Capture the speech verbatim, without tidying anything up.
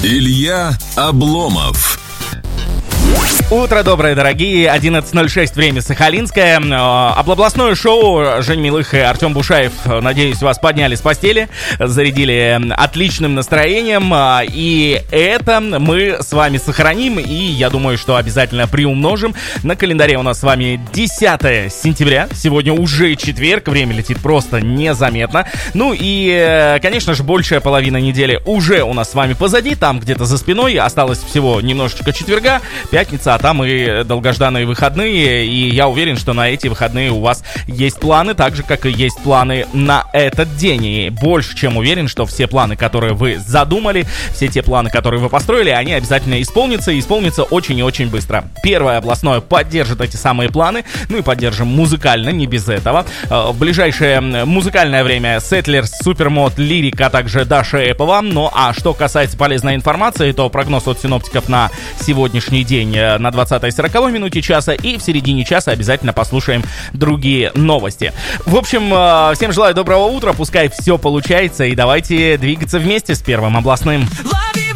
Илья Обломов. Утро доброе, дорогие. одиннадцать ноль шесть, время Сахалинское. Областное шоу. Жень Милых и Артем Бушаев, надеюсь, вас подняли с постели, зарядили отличным настроением. И это мы с вами сохраним, и я думаю, что обязательно приумножим. На календаре у нас с вами десятое сентября. Сегодня уже четверг, время летит просто незаметно. Ну и, конечно же, большая половина недели уже у нас с вами позади. Там где-то за спиной осталось всего немножечко четверга, пятница, а там и долгожданные выходные, и я уверен, что на эти выходные у вас есть планы, так же, как и есть планы на этот день, и больше чем уверен, что все планы, которые вы задумали, все те планы, которые вы построили, они обязательно исполнятся, и исполнятся очень и очень быстро. Первое областное поддержит эти самые планы, ну и поддержим музыкально, не без этого. В ближайшее музыкальное время Settlers, Супермод, Лирик, а также Даша Эпова. Ну а что касается полезной информации, то прогноз от синоптиков на сегодняшний день на двадцатой сороковой минуте часа, и в середине часа обязательно послушаем другие новости. В общем, всем желаю доброго утра, пускай все получается, и давайте двигаться вместе с первым областным.